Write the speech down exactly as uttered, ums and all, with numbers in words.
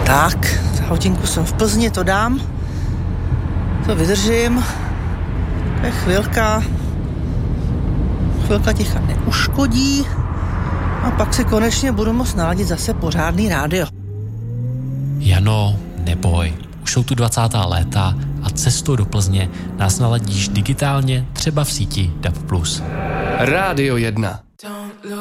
Tak, za hodinku jsem v Plzni, to dám. To vydržím. To je chvilka. Chvilka ticha neuškodí. A pak si konečně budu moct naladit zase pořádný rádio. Jano, neboj. Už jsou tu dvacátá léta a cestou do Plzně nás naladíš digitálně, třeba v síti D A B plus. Rádio jedna.